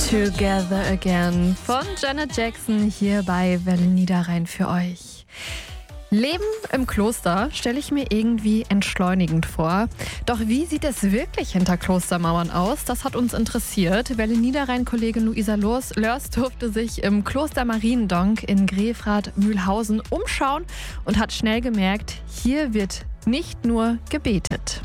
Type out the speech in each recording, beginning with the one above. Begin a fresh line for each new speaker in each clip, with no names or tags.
Together Again von Janet Jackson hier bei Welle Niederrhein für euch. Leben im Kloster stelle ich mir irgendwie entschleunigend vor. Doch wie sieht es wirklich hinter Klostermauern aus? Das hat uns interessiert. Welle Niederrhein-Kollegin Luisa Lörs durfte sich im Kloster Mariendonk in Grefrath-Mühlhausen umschauen und hat schnell gemerkt, hier wird nicht nur gebetet.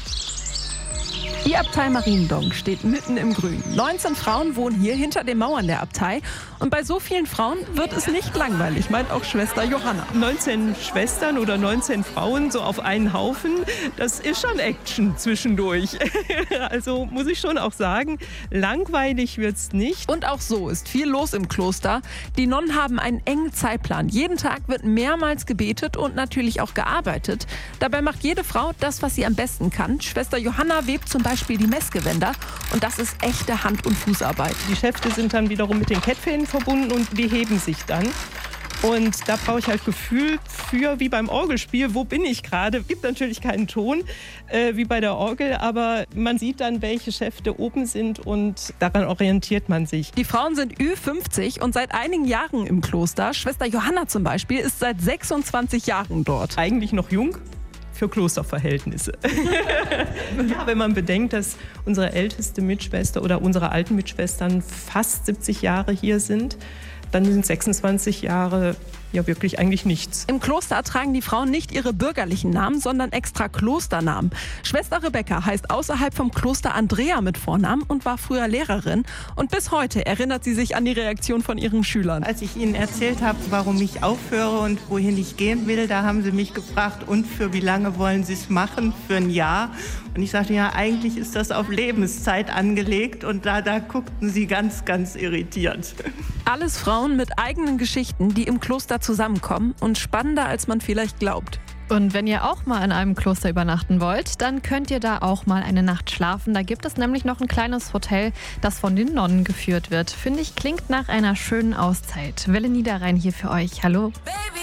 Die Abtei Mariendonk steht mitten im Grün. 19 Frauen wohnen hier hinter den Mauern der Abtei. Und bei so vielen Frauen wird es nicht langweilig, meint auch Schwester Johanna.
19 Schwestern oder 19 Frauen so auf einen Haufen, das ist schon Action zwischendurch. Also muss ich schon auch sagen, langweilig wird's nicht.
Und auch so ist viel los im Kloster. Die Nonnen haben einen engen Zeitplan. Jeden Tag wird mehrmals gebetet und natürlich auch gearbeitet. Dabei macht jede Frau das, was sie am besten kann. Schwester Johanna webt zum Beispiel die Messgewänder und das ist echte Hand- und Fußarbeit.
Die Schäfte sind dann wiederum mit den Kettfäden verbunden und die heben sich dann. Und da brauche ich halt Gefühl für, wie beim Orgelspiel, wo bin ich gerade? Gibt natürlich keinen Ton wie bei der Orgel, aber man sieht dann, welche Schäfte oben sind und daran orientiert man sich.
Die Frauen sind Ü50 und seit einigen Jahren im Kloster. Schwester Johanna zum Beispiel ist seit 26 Jahren dort.
Eigentlich noch jung für Klosterverhältnisse. Ja, wenn man bedenkt, dass unsere älteste Mitschwester oder unsere alten Mitschwestern fast 70 Jahre hier sind, dann sind 26 Jahre ja wirklich eigentlich nichts.
Im Kloster tragen die Frauen nicht ihre bürgerlichen Namen, sondern extra Klosternamen. Schwester Rebecca heißt außerhalb vom Kloster Andrea mit Vornamen und war früher Lehrerin. Und bis heute erinnert sie sich an die Reaktion von ihren Schülern.
Als ich ihnen erzählt habe, warum ich aufhöre und wohin ich gehen will, da haben sie mich gefragt, und für wie lange wollen Sie es machen? Für ein Jahr? Und ich sagte, ja, eigentlich ist das auf Lebenszeit angelegt. Und da guckten sie ganz, ganz irritiert.
Alles Frauen mit eigenen Geschichten, die im Kloster zusammenkommen und spannender, als man vielleicht glaubt.
Und wenn ihr auch mal in einem Kloster übernachten wollt, dann könnt ihr da auch mal eine Nacht schlafen. Da gibt es nämlich noch ein kleines Hotel, das von den Nonnen geführt wird. Finde ich, klingt nach einer schönen Auszeit. Welle Niederrhein hier für euch. Hallo.
Baby.